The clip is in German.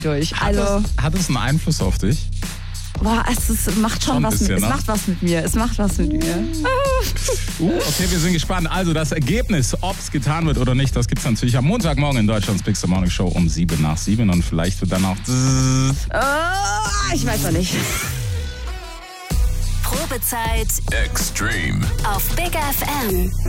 durch. Also, hat es einen Einfluss auf dich? boah, es macht schon was bisschen, mit, es ne? macht was mit mir. Es macht was mit mir. Okay, wir sind gespannt. Also das Ergebnis, ob es getan wird oder nicht, das gibt es natürlich am Montagmorgen in Deutschlands Big Morning Show um 7:07 und vielleicht wird dann auch Ich weiß noch nicht. Probezeit Extreme. auf Big FM.